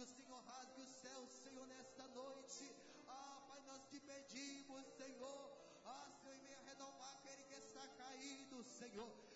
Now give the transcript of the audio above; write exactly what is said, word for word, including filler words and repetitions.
Senhor, rasgue o céu, Senhor, nesta noite. Ah, Pai, nós te pedimos, Senhor. Ah, Senhor, venha renovar aquele que está caído, Senhor.